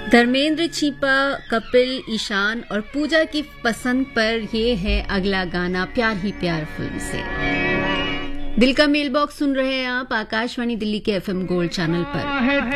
धर्मेंद्र चीपा, कपिल, ईशान और पूजा की पसंद पर ये है अगला गाना प्यार ही प्यार फिल्म से। दिल का मेल बॉक्स सुन रहे हैं आप आकाशवाणी दिल्ली के FM गोल्ड चैनल पर।